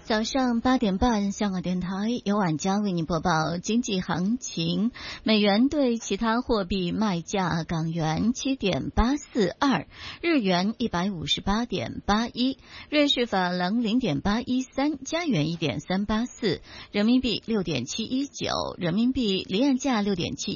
早上8点半，香港电台由晚江为您播报经济行情。美元对其他货币卖价：港元7.842，日元158.81，瑞士法郎0.813，加元1.384，人民币6.719，人民币离岸价6.71。